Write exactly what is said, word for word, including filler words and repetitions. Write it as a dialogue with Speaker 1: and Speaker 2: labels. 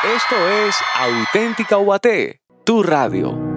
Speaker 1: Esto es Auténtica U A T, tu radio.